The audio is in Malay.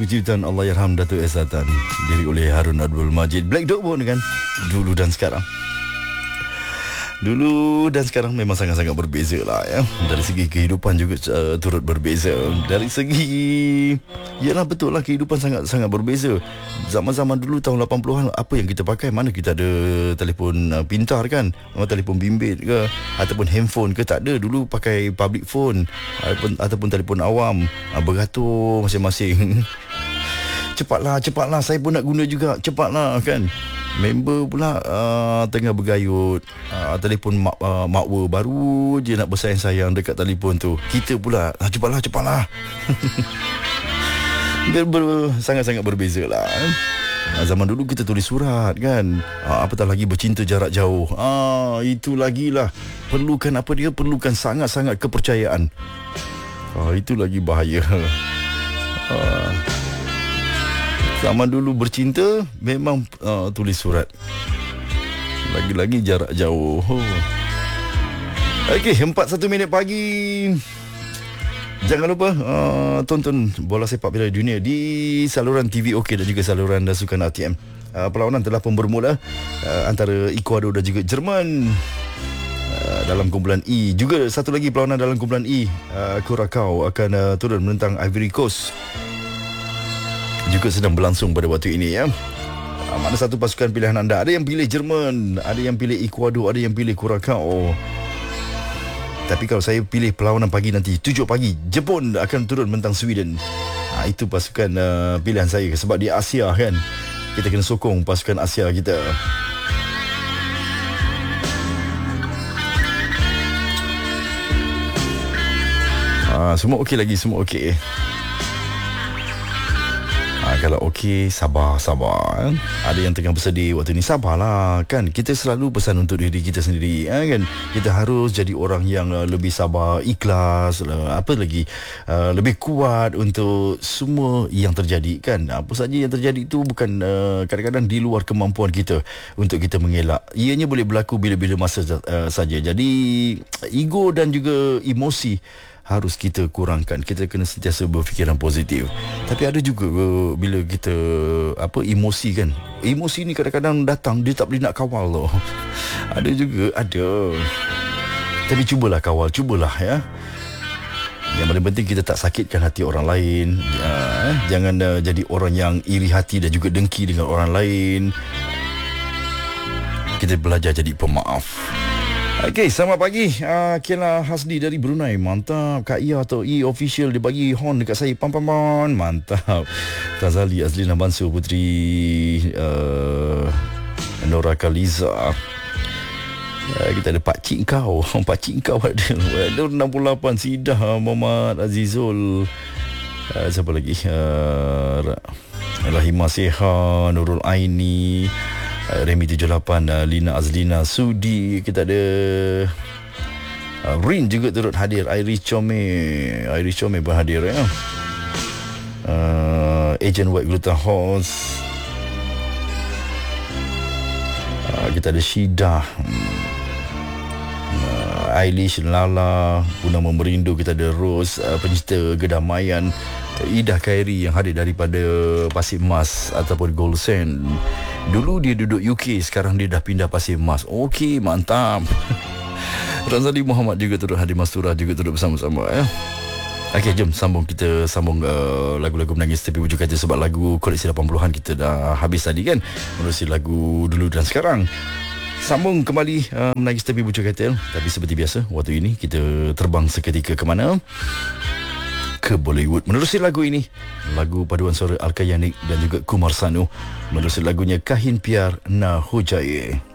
penciptaan Allahyarham Datuk S. Satan, diri oleh Harun Abdul Majid. Black Dog pun kan, dulu dan sekarang. Dulu dan sekarang memang sangat-sangat berbeza lah ya. Dari segi kehidupan juga turut berbeza. Dari segi, yalah betul lah, kehidupan sangat-sangat berbeza. Zaman-zaman dulu tahun 80-an, apa yang kita pakai? Mana kita ada telefon pintar kan, telefon bimbit ke, ataupun handphone ke? Tak ada. Dulu pakai public phone ataupun telefon awam, beratur masing-masing. Cepatlah, saya pun nak guna juga. Cepatlah kan. Member pula tengah bergayut, telefon makwa baru je nak bersayang-sayang dekat telefon tu. Kita pula cepatlah. Sangat-sangat berbeza lah. Zaman dulu kita tulis surat kan, apatah lagi bercinta jarak jauh. Itu lagilah, perlukan apa dia, perlukan sangat-sangat kepercayaan. Itu lagi bahaya. Zaman dulu bercinta memang tulis surat, lagi-lagi jarak jauh. Okey, 4:01 minit pagi. Jangan lupa tonton bola sepak Piala Dunia di saluran TV OK dan juga saluran sukan RTM. Perlawanan telah pun bermula antara Ecuador dan juga Jerman dalam kumpulan E. Juga satu lagi perlawanan dalam kumpulan E, Curacao akan turun menentang Ivory Coast, juga sedang berlangsung pada waktu ini ya. Mana satu pasukan pilihan anda? Ada yang pilih Jerman, ada yang pilih Ecuador, ada yang pilih Curacao. Tapi kalau saya pilih perlawanan pagi nanti 7 pagi, Jepun akan turun menentang Sweden. Itu pasukan pilihan saya, sebab di Asia kan, kita kena sokong pasukan Asia kita. Semua okey lagi, semua okey. Kalau okey, sabar. Ada yang tengah bersedih waktu ni, sabarlah kan. Kita selalu pesan untuk diri kita sendiri kan. Kita harus jadi orang yang lebih sabar, ikhlas, apa lagi, lebih kuat untuk semua yang terjadi kan. Apa saja yang terjadi itu bukan kadang-kadang di luar kemampuan kita untuk kita mengelak. Ianya boleh berlaku bila-bila masa saja. Jadi ego dan juga emosi harus kita kurangkan. Kita kena sentiasa berfikiran positif. Tapi ada juga bila kita emosi kan. Emosi ni kadang-kadang datang, dia tak boleh nak kawal loh. Ada. Tapi cubalah kawal, ya. Yang paling penting kita tak sakitkan hati orang lain. Jangan jadi orang yang iri hati dan juga dengki dengan orang lain. Kita belajar jadi pemaaf. Okey, selamat pagi. Kela Hasdi dari Brunei. Mantap. Kak Ia atau E official, dia bagi horn dekat saya. Pam. Mantap. Tazali Azlina Mansur Putri, Nora Kaliza. Kita ada Pakcik kau. Pakcik kau ada. Ada 68 Sidah Muhammad Azizul. Siapa lagi? Rahimah Seha, Nurul Aini, Remy 78, Lina Azlina Sudi. Kita ada Rin juga turut hadir. Iris Chome berhadir ya. Agent White Gluten Horse. Kita ada Shida, Eilish, Lala, Purnama Merindu. Kita ada Rose, pencipta Kedamaian. Ida Khairi yang hadir daripada Pasir Mas ataupun Gold Sand. Dulu dia duduk UK, sekarang dia dah pindah Pasir Mas. Okey, mantap. Razali Muhammad juga turut hadir, Mastura juga turut bersama-sama ya. Okey, jom kita sambung lagu-lagu menangis tepi hujung kaca, sebab lagu koleksi 80-an kita dah habis tadi kan. Menerusi lagu dulu dan sekarang. Sambung kembali menangis tepi hujung kaca. Tapi seperti biasa, waktu ini kita terbang seketika ke mana? Ke Bollywood. Menerusi lagu ini, lagu paduan suara Alka Yanik dan juga Kumar Sanu. Menerusi lagunya Kahin Pyar Na Ho Jaye.